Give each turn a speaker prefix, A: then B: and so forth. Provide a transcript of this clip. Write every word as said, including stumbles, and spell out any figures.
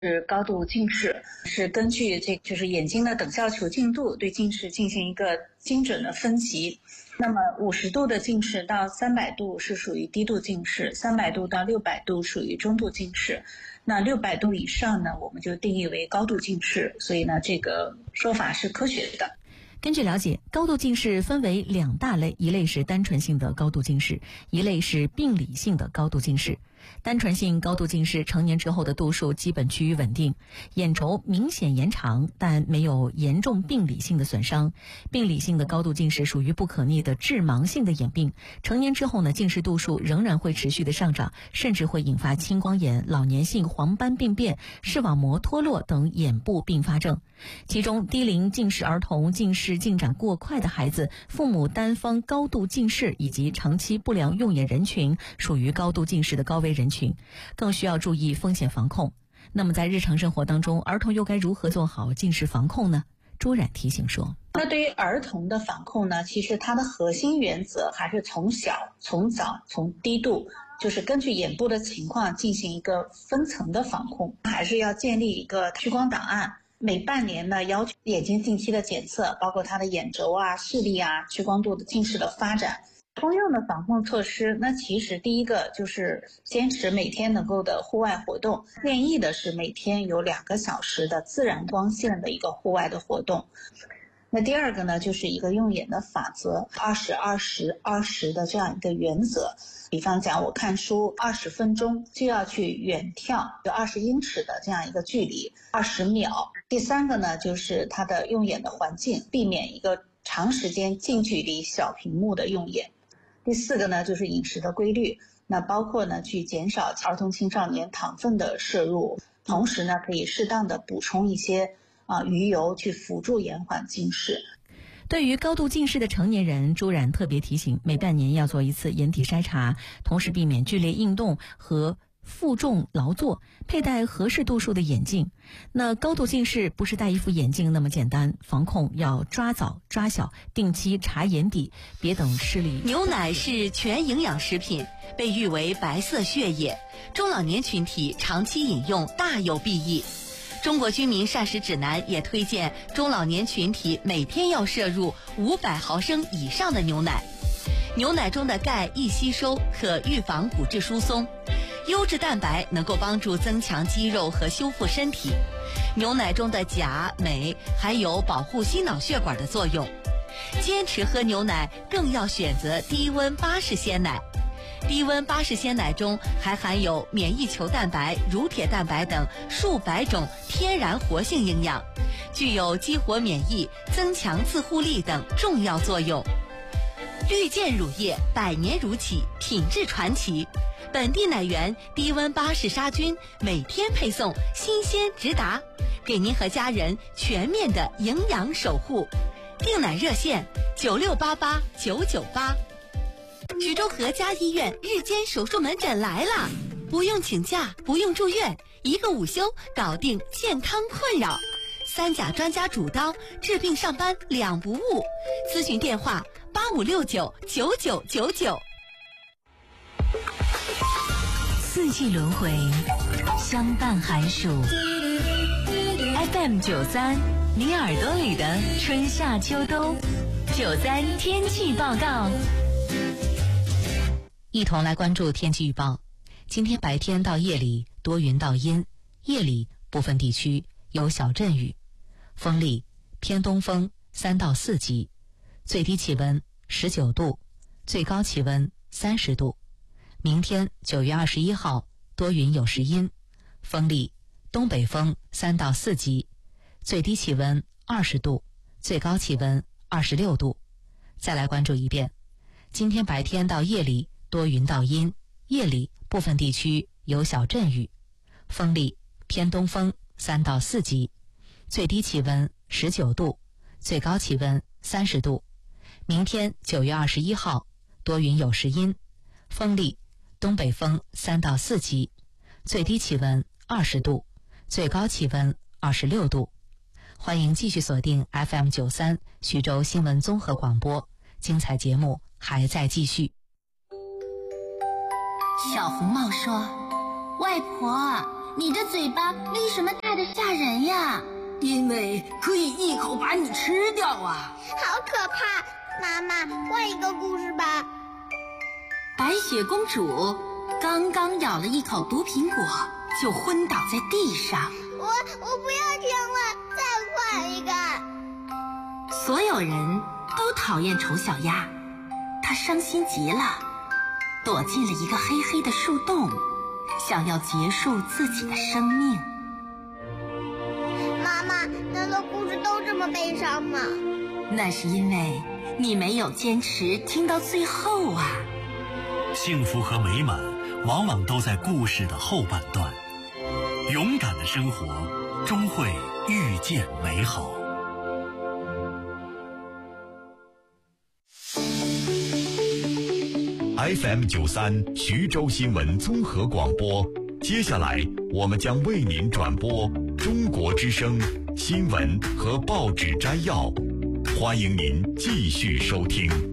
A: 是高度近视，是根据这就是眼睛的等效球径度对近视进行一个精准的分级。那么五十度的近视到三百度是属于低度近视，三百度到六百度属于中度近视，那六百度以上呢，我们就定义为高度近视。所以呢，这个说法是科学的。
B: 根据了解，高度近视分为两大类，一类是单纯性的高度近视，一类是病理性的高度近视。单纯性高度近视成年之后的度数基本趋于稳定，眼轴明显延长，但没有严重病理性的损伤。病理性的高度近视属于不可逆的致盲性的眼病，成年之后呢，近视度数仍然会持续的上涨，甚至会引发青光眼、老年性黄斑病变、视网膜脱落等眼部并发症。其中低龄近视儿童、近视进展过快的孩子、父母单方高度近视以及长期不良用眼人群属于高度近视的高危人群，更需要注意风险防控。那么在日常生活当中，儿童又该如何做好近视防控呢？朱冉提醒说，
A: 那对于儿童的防控呢，其实它的核心原则还是从小、从早、从低度，就是根据眼部的情况进行一个分层的防控，还是要建立一个屈光档案。每半年呢，要求眼睛定期的检测，包括它的眼轴啊、视力啊、屈光度的近视的发展。通用的防控措施，那其实第一个就是坚持每天能够的户外活动，建议的是每天有两个小时的自然光线的一个户外的活动。那第二个呢，就是一个用眼的法则，二十二十二十的这样一个原则。比方讲，我看书二十分钟就要去远眺有二十英尺的这样一个距离，二十秒。第三个呢，就是它的用眼的环境，避免一个长时间近距离小屏幕的用眼。第四个呢，就是饮食的规律，那包括呢去减少儿童青少年糖分的摄入，同时呢可以适当的补充一些啊鱼油去辅助延缓近视。
B: 对于高度近视的成年人，朱冉特别提醒，每半年要做一次眼底筛查，同时避免剧烈运动和负重劳作，佩戴合适度数的眼镜。那高度近视不是戴一副眼镜那么简单，防控要抓早抓小，定期查眼底，别等视力。
C: 牛奶是全营养食品，被誉为白色血液，中老年群体长期饮用大有裨益。中国居民膳食指南也推荐中老年群体每天要摄入五百毫升以上的牛奶。牛奶中的钙易吸收，可预防骨质疏松。优质蛋白能够帮助增强肌肉和修复身体。牛奶中的钾、镁还有保护心脑血管的作用。坚持喝牛奶更要选择低温巴氏鲜奶。低温巴氏鲜奶中还含有免疫球蛋白、乳铁蛋白等数百种天然活性营养，具有激活免疫、增强自护力等重要作用。绿箭乳业百年如企，品质传奇。本地奶源低温巴氏杀菌，每天配送，新鲜直达，给您和家人全面的营养守护。订奶热线九六八八九九八。徐州河家医院日间手术门诊来了，不用请假，不用住院，一个午休搞定健康困扰。三甲专家主刀，治病上班两不误。咨询电话八五六九九九九九。
D: 四季轮回，相伴寒暑。F M 九三，你耳朵里的春夏秋冬。九三天气报告。
C: 一同来关注天气预报。今天白天到夜里多云到阴，夜里部分地区有小阵雨，风力偏东风三到四级，最低气温十九度，最高气温三十度。明天九月二十一号多云有时阴，风力东北风三到四级，最低气温二十度，最高气温二十六度。再来关注一遍，今天白天到夜里多云到阴，夜里部分地区有小阵雨，风力偏东风三到四级，最低气温十九度，最高气温三十度。明天九月二十一号多云有时阴，风力东北风三到四级，最低气温二十度，最高气温二十六度。欢迎继续锁定 F M 九三徐州新闻综合广播，精彩节目还在继续。
E: 小红帽说：“外婆， 你的嘴巴为什么大得吓人呀？
F: 因为可以一口把你吃掉啊！
G: 好可怕！妈妈，换一个故事吧。
E: 白雪公主刚刚咬了一口毒苹果，就昏倒在地上。
G: 我我不要听了，再换一个。
E: 所有人都讨厌丑小鸭，她伤心极了，躲进了一个黑黑的树洞，想要结束自己的生命。
G: 妈妈，难道故事都这么悲伤吗？
E: 那是因为你没有坚持听到最后啊。
H: 幸福和美满往往都在故事的后半段，勇敢的生活终会遇见美好。
I: F M 九三徐州新闻综合广播，接下来我们将为您转播中国之声新闻和报纸摘要，欢迎您继续收听。